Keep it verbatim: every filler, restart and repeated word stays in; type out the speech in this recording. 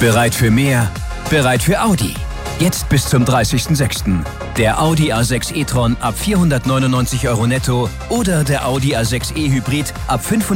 Bereit für mehr? Bereit für Audi. Jetzt bis zum dreißigsten sechsten Der Audi A sechs e-tron ab vierhundertneunundneunzig Euro netto oder der Audi A sechs e Hybrid ab fünfhundert